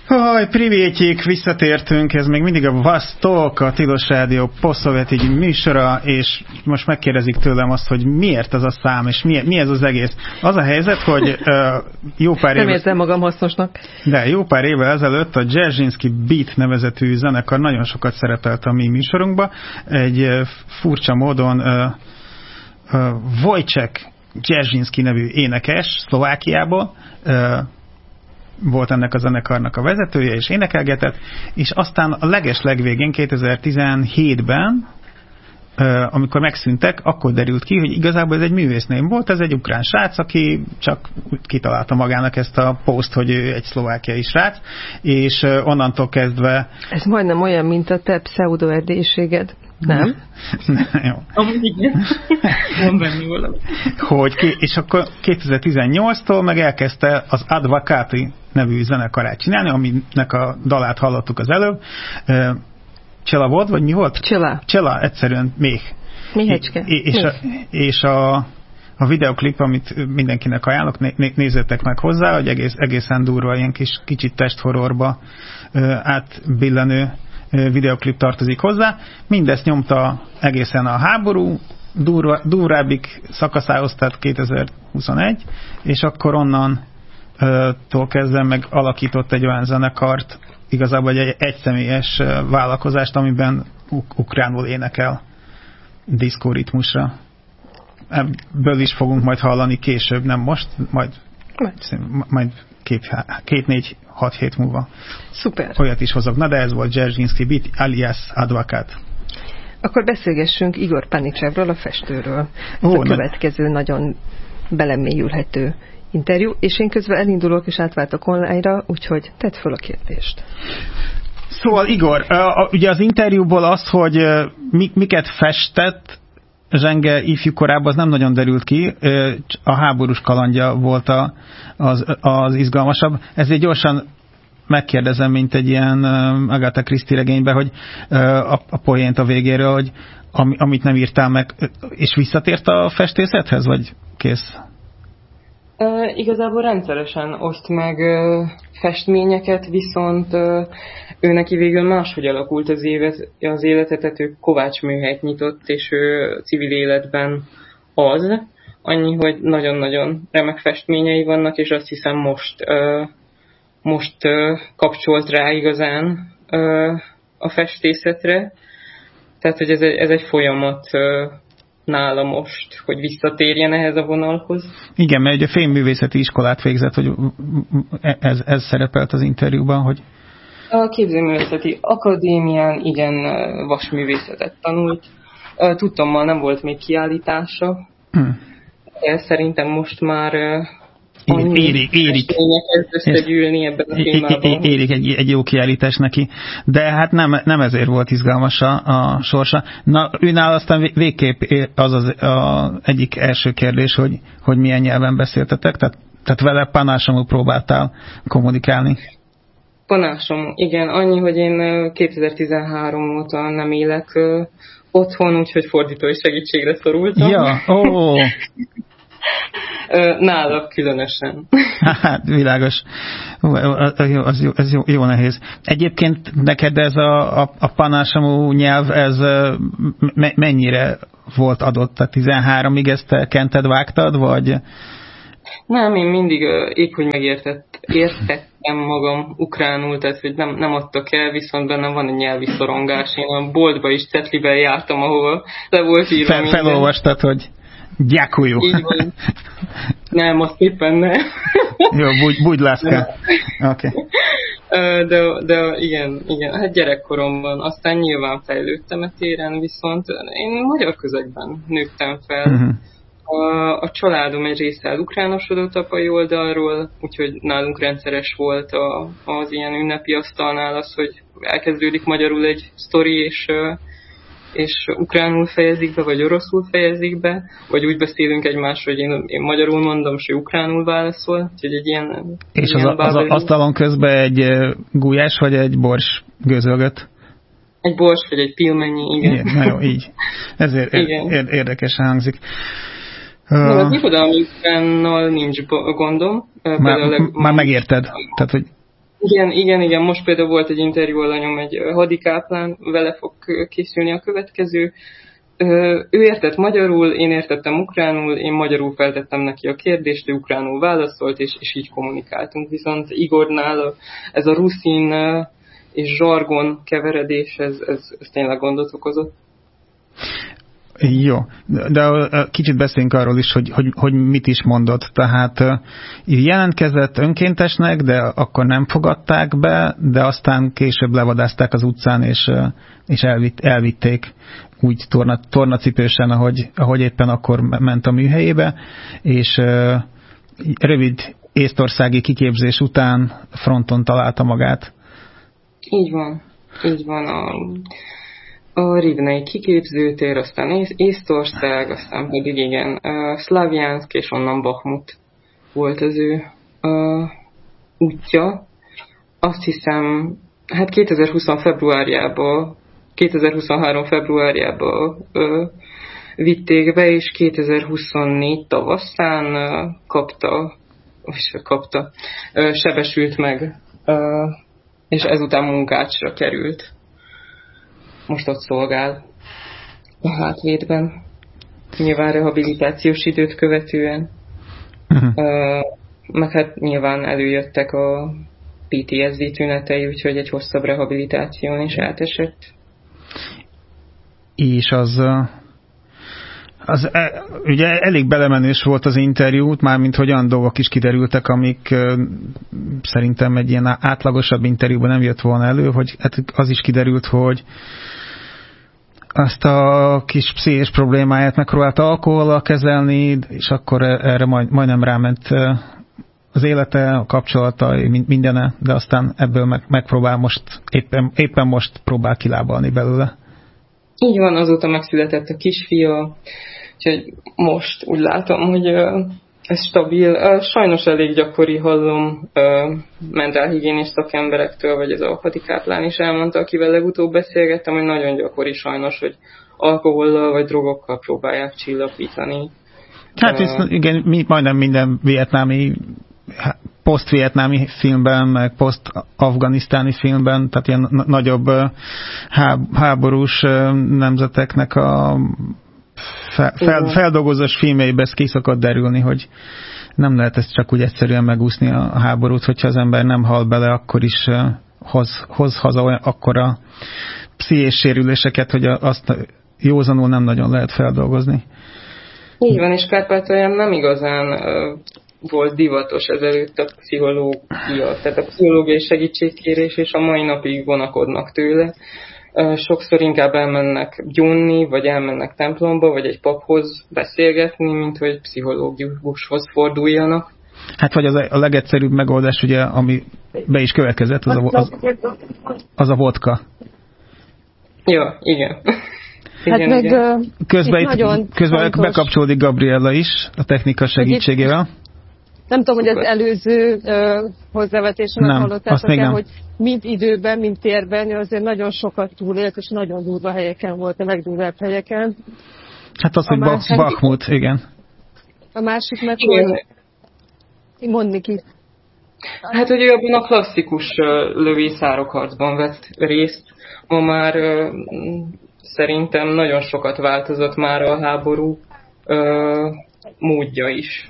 Haj, privétjék, visszatértünk, ez még mindig a Vostok, a Tilos Rádió posztszovjeti műsora, és most megkérdezik tőlem azt, hogy miért ez a szám, és mi ez az egész. Az a helyzet, hogy jó pár évvel... Nem érzem magam hasznosnak. De jó pár évvel ezelőtt a Dzerzsinszky Beat nevezetű zenekar nagyon sokat szerepelt a mi műsorunkba. Egy furcsa módon Wojciech Dzerzsinszky nevű énekes Szlovákiából volt ennek a zenekarnak a vezetője, és énekelgetett, és aztán a legvégén 2017-ben, amikor megszűntek, akkor derült ki, hogy igazából ez egy művésznév volt, ez egy ukrán srác, aki csak kitalálta magának ezt a poszt, hogy ő egy szlovákiai srác, és onnantól kezdve... Ez majdnem olyan, mint a te pseudo-erdélyiséged. Nem? Jó. Amúgy igen. Van benni valami. És akkor 2018-tól meg elkezdte az Advocati nevű zenekarát csinálni, aminek a dalát hallottuk az előbb. Csela volt, vagy mi volt? Csela, egyszerűen méh. Méhecske. És a videoklip, amit mindenkinek ajánlok, nézzétek meg hozzá, hogy egészen durva, ilyen kicsit testhorrorba átbillenő videoklip tartozik hozzá. Mindezt nyomta egészen a háború durvábbik szakaszához, tehát 2021, és akkor onnantól kezdve meg alakított egy olyan zenekart, igazából egy egyszemélyes vállalkozást, amiben ukránul énekel diszkóritmusra. Ebből is fogunk majd hallani később, nem most, majd 2-4-6 hét múlva. Szuper. Olyat is hozok. Na de ez volt Dzerzsinszky Beat alias Advocát. Akkor beszélgessünk Igor Panicsevről, a festőről. Ez a következő nagyon belemélyülhető interjú, és én közben elindulok és átváltok online-ra, úgyhogy tedd föl a kérdést. Szóval Igor, ugye az interjúból az, hogy miket festett Zsenge ifjú korában, az nem nagyon derült ki, a háborús kalandja volt az izgalmasabb. Ezért gyorsan megkérdezem, mint egy ilyen Agatha Christie regényben, hogy a poént a végéről, hogy amit nem írtál meg, és visszatért a festészethez, vagy kész? Igazából rendszeresen oszt meg festményeket, viszont ő neki végül máshogy alakult az élete, tehát ő kovácsműhelyt nyitott, és ő civil életben az. Annyi, hogy nagyon-nagyon remek festményei vannak, és azt hiszem most kapcsolt rá igazán a festészetre. Tehát, hogy ez egy folyamat nála most, hogy visszatérjen ehhez a vonalhoz. Igen, mert ugye fémművészeti iskolát végzett, hogy ez szerepelt az interjúban, hogy... A képzőművészeti akadémián igen vasművészetet tanult. Tudtommal nem volt még kiállítása. Szerintem most már érik egy jó kiállítás neki. De hát nem ezért volt izgalmas a sorsa. Na, őnál aztán végképp az egyik első kérdés, hogy milyen nyelven beszéltetek? Tehát vele Panásomú próbáltál kommunikálni? Panásomú, igen. Annyi, hogy én 2013 óta nem élek otthon, úgyhogy fordítói segítségre szorultam. Ja, Nála különösen. Hát, világos. Ez jó nehéz. Egyébként neked ez a panásomú nyelv, ez mennyire volt adott? Tehát 13-ig ezt kented, vágtad, vagy? Nem, én mindig épp, hogy értettem magam ukránul, tehát hogy nem adtak el, viszont bennem van egy nyelvi szorongás. Én a boltba is cetliben jártam, ahol le volt írva minden. Felolvastad, hogy Gyákujú. Így van. Nem, azt éppen nem. Jó, bugylászka. Oké. De igen, hát gyerekkoromban. Aztán nyilván fejlődtem a téren, viszont én magyar közegben nőttem fel. Uh-huh. A családom egy része elukránosodott apai oldalról, úgyhogy nálunk rendszeres volt az ilyen ünnepi asztalnál az, hogy elkezdődik magyarul egy sztori, és ukránul fejezik be, vagy oroszul fejezik be, vagy úgy beszélünk egymásról, hogy én magyarul mondom, és ő ukránul válaszol. Úgyhogy egy ilyen... És az asztalon közben egy gulyás, vagy egy bors gőzölgött? Egy bors, vagy egy pilmennyi, igen. Na jó, így. Ezért érdekesen hangzik. Az irodalmi ukránnal nincs gondom. Már megérted? Tehát, hogy... Igen, most például volt egy interjú alanyom egy hadikáplán, vele fog készülni a következő. Ő értett magyarul, én értettem ukránul, én magyarul feltettem neki a kérdést, ő ukránul válaszolt, és így kommunikáltunk. Viszont Igornál ez a ruszin és zsargon keveredés, ez tényleg gondot okozott. Jó, de kicsit beszéljünk arról is, hogy mit is mondott. Tehát jelentkezett önkéntesnek, de akkor nem fogadták be, de aztán később levadázták az utcán, és elvitték úgy tornacipősen, ahogy éppen akkor ment a műhelyébe, és rövid észtországi kiképzés után fronton találta magát. Így van. A Rivnei kiképzőtér, aztán Észtország, aztán pedig igen, Szlavjánszk, és onnan Bakhmut volt az ő útja. Azt hiszem, hát 2023 februárjában vitték be, és 2024 tavaszán sebesült meg, és ezután munkácsra került. Most ott szolgál a hátvédben. Nyilván rehabilitációs időt követően. Meg hát nyilván előjöttek a PTSD tünetei, úgyhogy egy hosszabb rehabilitáción is átesett. És ugye elég belemenős volt az interjút, mármint hogy olyan dolgok is kiderültek, amik szerintem egy ilyen átlagosabb interjúban nem jött volna elő, hogy hát az is kiderült, hogy azt a kis pszichés problémáját megpróbálta alkohollal kezelni, és akkor erre majdnem ráment az élete, a kapcsolata, mindene, de aztán ebből megpróbál most, éppen most próbál kilábalni belőle. Így van, azóta megszületett a kisfia, úgyhogy most úgy látom, hogy ez stabil. Sajnos elég gyakori, hallom mentálhigiénés szakemberektől, vagy az a hadikáplán is elmondta, akivel legutóbb beszélgettem, hogy nagyon gyakori sajnos, hogy alkohollal vagy drogokkal próbálják csillapítani. Hát igen, majdnem minden vietnámi, poszt-vietnámi filmben, meg poszt-afganisztáni filmben, tehát ilyen nagyobb háborús nemzeteknek a feldolgozós filmjeiben ki szokott derülni, hogy nem lehet ezt csak úgy egyszerűen megúszni a háborút, hogyha az ember nem hal bele, akkor is hoz haza akkora pszichés sérüléseket, hogy azt józanul nem nagyon lehet feldolgozni. Így van, és Kárpátalján nem igazán volt divatos ezelőtt a pszichológia, tehát a pszichológiai segítségkérés, és a mai napig vonakodnak tőle. Sokszor inkább elmennek gyónni, vagy elmennek templomba, vagy egy paphoz beszélgetni, mint hogy pszichológushoz forduljanak. Hát vagy a legegyszerűbb megoldás, ugye, ami be is következett, az a vodka. Ja, igen. Hát igen, meg igen. Közben bekapcsolódik Gabriella is a technika segítségével. Nem tudom, hogy az előző hozzávetésemet hallottátok-e, hogy mind időben, mind térben azért nagyon sokat túlélt, és nagyon durva helyeken volt, a legdurvább helyeken. Hát az, hogy Bakhmut, igen. A másik meg, hogy mondni ki. Hát, hogy ő abban a klasszikus lövészárokharcban vett részt. Ma már szerintem nagyon sokat változott már a háború módja is.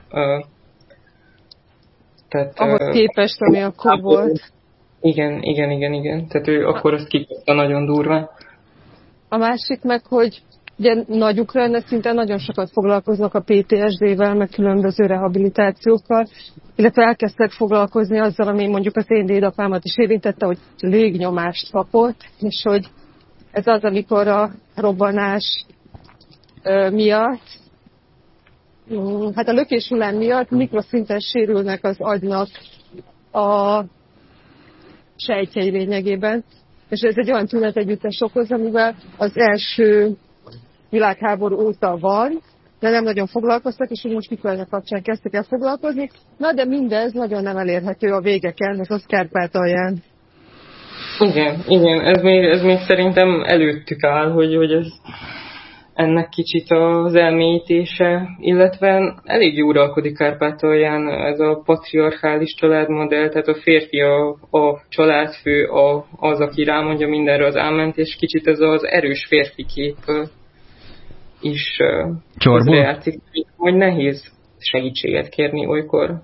Tehát, ahhoz képest, ami akkor volt. Igen. Tehát ő akkor azt kikapta nagyon durván. A másik meg, hogy ugye Nagy-Ukrajna szinten nagyon sokat foglalkoznak a PTSD-vel, meg különböző rehabilitációkkal, illetve elkezdtek foglalkozni azzal, ami mondjuk az én dédapámat is érintette, hogy légnyomást kapott, és hogy ez az, amikor a robbanás miatt, hát a lökéshullám miatt mikroszinten sérülnek az agynak a sejtjei lényegében, és ez egy olyan tünetegyüttes okoz, amivel az első világháború óta van, de nem nagyon foglalkoztak, és úgy most Ukrajna kapcsán kezdtek el foglalkozni. Na, de mindez nagyon nem elérhető a végeken, ez az Kárpátalján. Igen, ez még szerintem előttük áll, hogy ez ennek kicsit az elmélyítése, illetve elég jó uralkodik Kárpátalján ez a patriarchális családmodell, tehát a férfi a családfő, az, aki rámondja mindenre az áment, és kicsit ez az erős férfi kép is közrejátszik, hogy nehéz segítséget kérni olykor.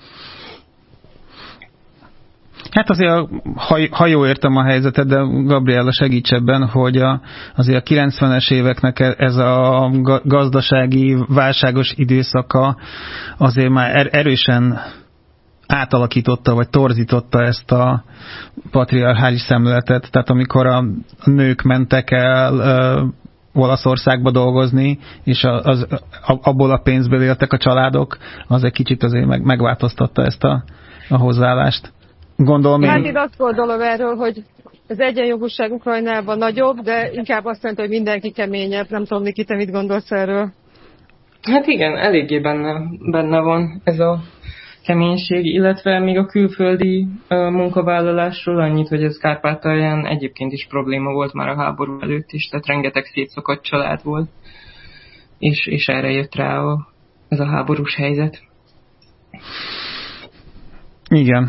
Hát azért, ha jól értem a helyzetet, de Gabriella segíts ebben, hogy azért a 90-es éveknek ez a gazdasági válságos időszaka azért már erősen átalakította, vagy torzította ezt a patriarchális szemléletet. Tehát amikor a nők mentek el Olaszországba dolgozni, és abból a pénzből éltek a családok, az egy kicsit azért megváltoztatta ezt a hozzáállást. Gondolom én. Hát én azt gondolom erről, hogy az egyenjogúság Ukrajnában nagyobb, de inkább azt mondta, hogy mindenki keményebb. Nem tudom, Niki, te mit gondolsz erről? Hát igen, eléggé benne van ez a keménység, illetve még a külföldi munkavállalásról annyit, hogy ez Kárpátalján egyébként is probléma volt már a háború előtt is, tehát rengeteg szétszakadt család volt, és erre jött rá ez a háborús helyzet. Igen.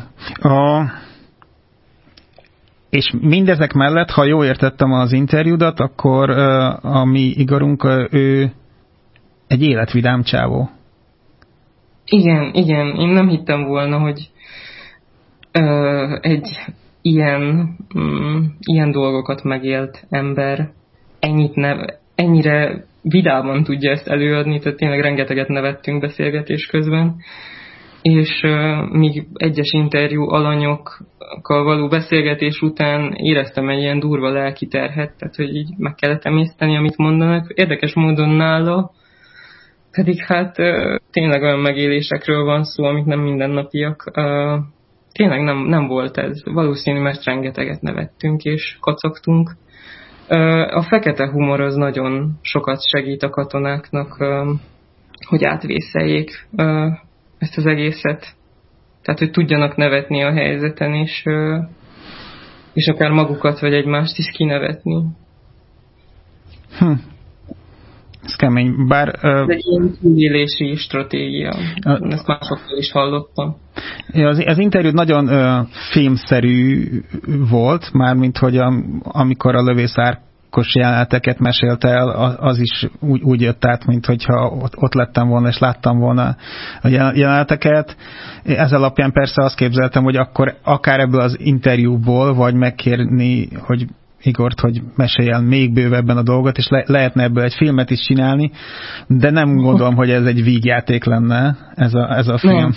És mindezek mellett, ha jól értettem az interjúdat, akkor a mi Igorunk, ő egy életvidám csávó. Igen. Én nem hittem volna, hogy egy ilyen dolgokat megélt ember ennyire vidáman tudja ezt előadni, tehát tényleg rengeteget nevettünk beszélgetés közben. És még egyes interjú alanyokkal való beszélgetés után éreztem egy ilyen durva lelki terhet, tehát hogy így meg kellett emészteni, amit mondanak. Érdekes módon nála, pedig hát tényleg olyan megélésekről van szó, amik nem mindennapiak. Tényleg nem volt ez. Valószínű, mert rengeteget nevettünk és kacagtunk. A fekete humor az nagyon sokat segít a katonáknak, hogy átvészeljék ezt az egészet. Tehát, hogy tudjanak nevetni a helyzeten, és akár magukat vagy egymást is kinevetni. Ez kemény, bár... Ez egy ilyen túlélési stratégia. Ezt másoktól is hallottam. Az interjú nagyon filmszerű volt, mármint, hogy amikor a lövészárkos jeleneteket mesélte el, az is úgy jött át, mint hogyha ott lettem volna, és láttam volna a jeleneteket. Ez alapján persze azt képzeltem, hogy akkor akár ebből az interjúból, vagy megkérni, hogy Igort, hogy meséljen még bővebben a dolgot, és lehetne ebből egy filmet is csinálni, de nem gondolom, hogy ez egy vígjáték lenne, ez a film.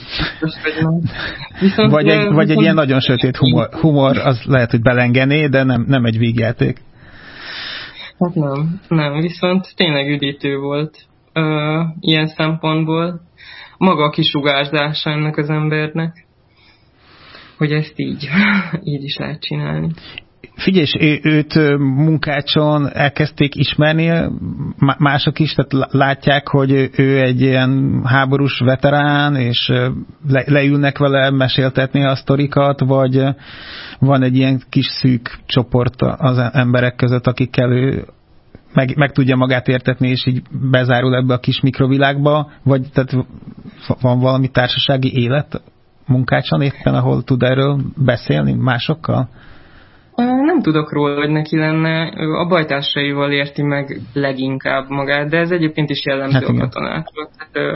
Vagy egy ilyen nagyon sötét humor, az lehet, hogy belengené, de nem egy vígjáték. Hát nem, viszont tényleg üdítő volt ilyen szempontból. Maga a kisugárzása ennek az embernek, hogy ezt így is lehet csinálni. Figyelj, őt munkácson elkezdték ismerni mások is, tehát látják, hogy ő egy ilyen háborús veterán, és leülnek vele meséltetni a sztorikat, vagy van egy ilyen kis szűk csoport az emberek között, akikkel ő meg tudja magát értetni, és így bezárul ebbe a kis mikrovilágba, vagy tehát van valami társasági élet munkácson éppen, ahol tud erről beszélni másokkal? Nem tudok róla, hogy neki lenne. A bajtársaival érti meg leginkább magát, de ez egyébként is jellemző a katonákra.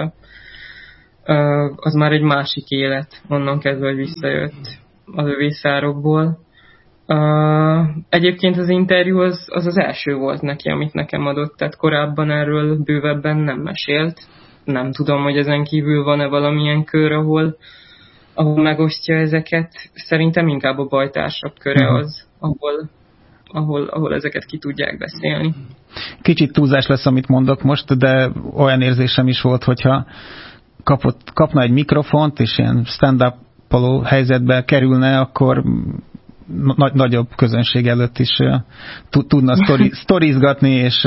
Az már egy másik élet, onnan kezdve, hogy visszajött a lövészárokból. Egyébként az interjú az első volt neki, amit nekem adott, tehát korábban erről bővebben nem mesélt. Nem tudom, hogy ezen kívül van-e valamilyen kör, ahol megosztja ezeket. Szerintem inkább a bajtársak köre az, ahol ezeket ki tudják beszélni. Kicsit túlzás lesz, amit mondok most, de olyan érzésem is volt, hogyha kapna egy mikrofont, és ilyen stand-up-oló helyzetbe kerülne, akkor nagyobb közönség előtt is tudna sztorizgatni, és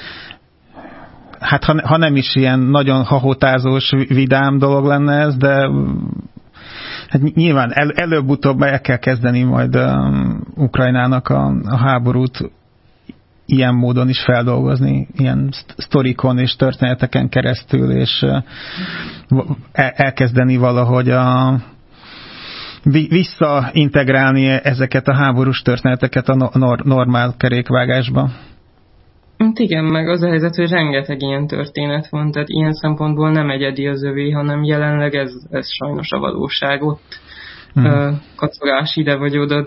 hát ha nem is ilyen nagyon hahotázós, vidám dolog lenne ez, de hát nyilván előbb-utóbb el kell kezdeni majd Ukrajnának a háborút ilyen módon is feldolgozni, ilyen sztorikon és történeteken keresztül, és elkezdeni valahogy visszaintegrálni ezeket a háborús történeteket a normál kerékvágásba. Igen, meg az a helyzet, hogy rengeteg ilyen történet van, tehát ilyen szempontból nem egyedi az övé, hanem jelenleg ez sajnos a valóság ott. Kacogás ide vagy oda,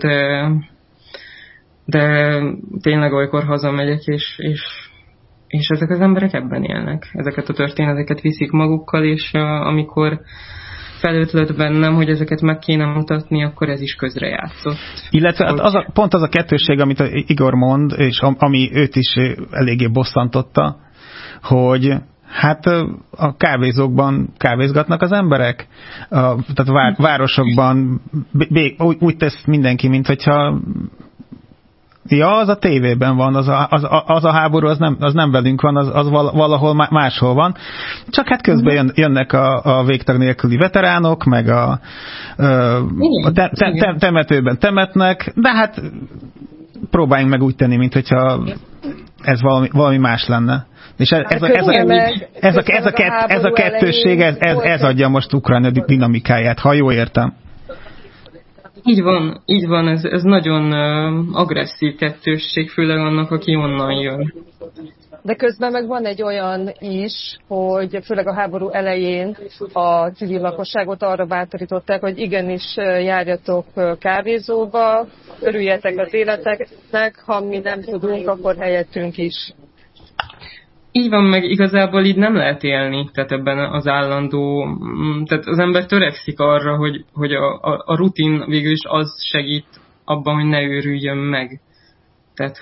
de tényleg olykor hazamegyek, és ezek az emberek ebben élnek. Ezeket a történeteket viszik magukkal, és amikor felötlött bennem, hogy ezeket meg kéne mutatni, akkor ez is közrejátszott. Illetve hogy... pont az a kettősség, amit Igor mond, és ami őt is eléggé bosszantotta, hogy hát a kávézókban kávézgatnak az emberek, tehát városokban úgy tesz mindenki, mint hogyha az a tévében van, az a háború, az nem velünk van, az valahol máshol van. Csak hát közben jönnek a végtag nélküli veteránok, meg a temetőben temetnek, de hát próbáljunk meg úgy tenni, mint hogyha ez valami más lenne. És ez a kettősség, ez adja most Ukrajna dinamikáját, ha jól értem. Így van, ez nagyon agresszív kettősség, főleg annak, aki onnan jön. De közben meg van egy olyan is, hogy főleg a háború elején a civil lakosságot arra bátorították, hogy igenis járjatok kávézóba, örüljetek az életeknek, ha mi nem tudunk, akkor helyettünk is. Így van, meg igazából így nem lehet élni, tehát ebben az állandó, tehát az ember törekszik arra, hogy a rutin végül is az segít abban, hogy ne őrüljön meg. Tehát,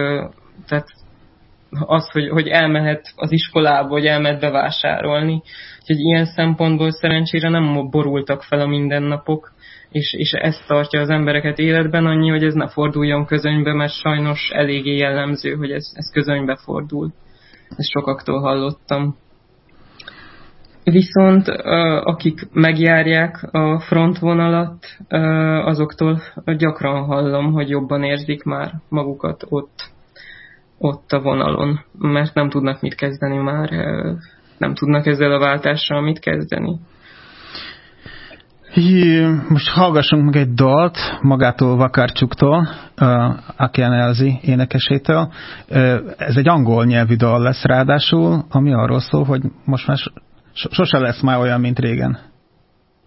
hogy elmehet az iskolába, hogy elmehet bevásárolni. Úgyhogy ilyen szempontból szerencsére nem borultak fel a mindennapok, és ezt tartja az embereket életben, annyi, hogy ez ne forduljon közönybe, mert sajnos eléggé jellemző, hogy ez közönybe fordul. Ezt sokaktól hallottam. Viszont akik megjárják a frontvonalat, azoktól gyakran hallom, hogy jobban érzik már magukat ott a vonalon, mert nem tudnak mit kezdeni már, nem tudnak ezzel a váltással mit kezdeni. Most hallgassunk meg egy dalt magától Vakarcsuktól, Akian Elzi énekesétől. Ez egy angol nyelvű dal lesz ráadásul, ami arról szól, hogy most már sose lesz már olyan, mint régen.